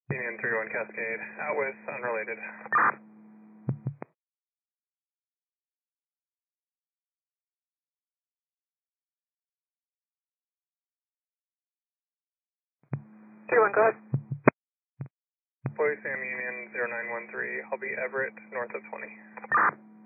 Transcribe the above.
Union 31 Cascade, out with unrelated. One, go ahead. Boy Sam Union 0913, I'll be Everett, north of 20.